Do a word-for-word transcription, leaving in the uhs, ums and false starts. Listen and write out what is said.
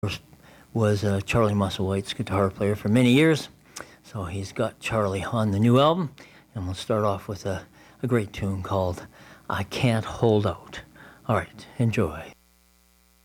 was uh, Charlie Musselwhite's guitar player for many years. So he's got Charlie on the new album, and we'll start off with a, a great tune called I Can't Hold Out. All right, enjoy.